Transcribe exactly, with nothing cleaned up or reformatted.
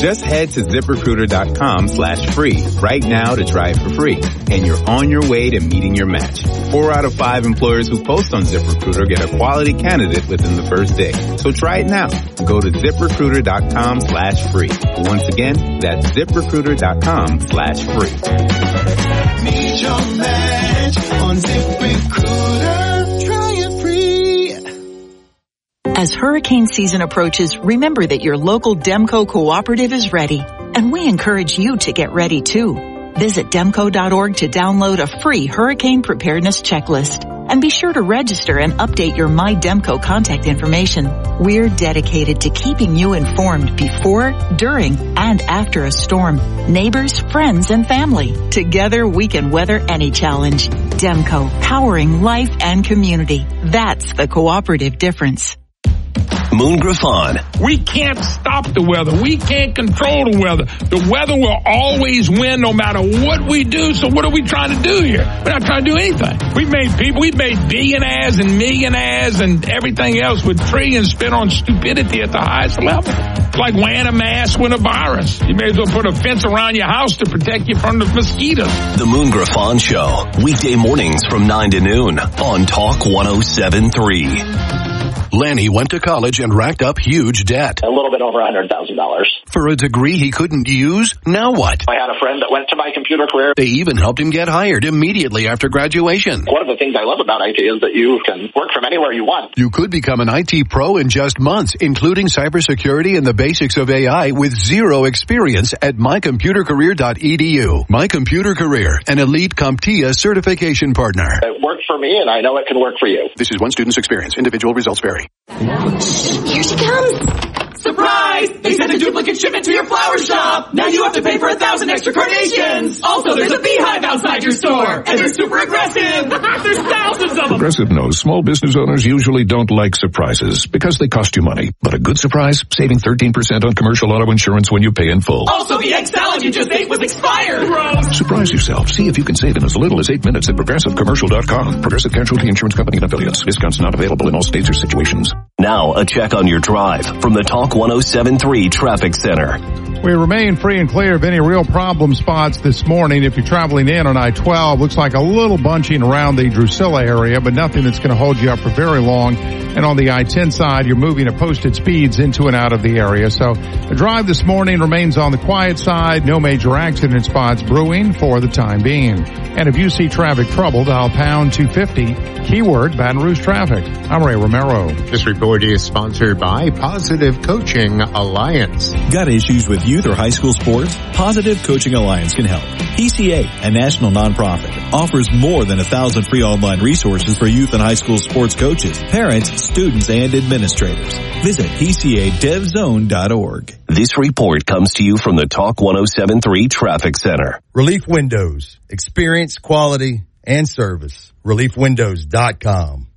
Just head to ZipRecruiter.com slash free right now to try it for free. And you're on your way to meeting your match. Four out of five employers who post on ZipRecruiter get a quality candidate within the first day. So try it now. Go to ZipRecruiter.com slash free. Once again, that's ZipRecruiter.com slash free. Meet your match on ZipRecruiter. Try it free. As hurricane season approaches, remember that your local Demco cooperative is ready. And we encourage you to get ready too. Visit demco dot org to download a free hurricane preparedness checklist. And be sure to register and update your MyDemco contact information. We're dedicated to keeping you informed before, during, and after a storm. Neighbors, friends, and family. Together we can weather any challenge. Demco, powering life and community. That's the cooperative difference. Moon Griffon. We can't stop the weather. We can't control the weather. The weather will always win no matter what we do. So what are we trying to do here? We're not trying to do anything. We've made people, we've made billionaires and millionaires and everything else with trillions spent on stupidity at the highest level. It's like wearing a mask with a virus. You may as well put a fence around your house to protect you from the mosquitoes. The Moon Griffon Show. Weekday mornings from nine to noon on Talk one oh seven point three. Lanny went to college and racked up huge debt. A little bit over one hundred thousand dollars. For a degree he couldn't use? Now what? I had a friend that went to my computer career. They even helped him get hired immediately after graduation. One of the things I love about I T is that you can work from anywhere you want. You could become an I T pro in just months, including cybersecurity and the basics of A I with zero experience at my computer career dot e d u. My Computer Career, an elite CompTIA certification partner. It worked for me, and I know it can work for you. This is one student's experience. Individual results vary. Here she comes. Surprise! They sent a duplicate shipment to your flower shop! Now you have to pay for a thousand extra carnations! Also, there's a beehive outside your store! And they're super aggressive! There's thousands of them! Progressive knows small business owners usually don't like surprises because they cost you money. But a good surprise, saving thirteen percent on commercial auto insurance when you pay in full. Also, the egg salad you just ate was expired! Gross! Surprise yourself. See if you can save in as little as eight minutes at progressive commercial dot com. Progressive Casualty Insurance Company and Affiliates. Discounts not available in all states or situations. Now, a check on your drive from the Talk one oh seven point three Traffic Center. We remain free and clear of any real problem spots this morning. If you're traveling in on I twelve, looks like a little bunching around the Drusilla area, but nothing that's going to hold you up for very long. And on the I ten side, you're moving at posted speeds into and out of the area. So the drive this morning remains on the quiet side. No major accident spots brewing for the time being. And if you see traffic trouble, dial pound two fifty, keyword Baton Rouge Traffic. I'm Ray Romero. This report is sponsored by Positive Coaching Alliance. Got issues with youth or high school sports? Positive Coaching Alliance can help. P C A, a national nonprofit, offers more than a thousand free online resources for youth and high school sports coaches, parents, students, and administrators. Visit P C A dev zone dot org. This report comes to you from the Talk one oh seven point three Traffic Center. Relief Windows. Experience, quality, and service. relief windows dot com.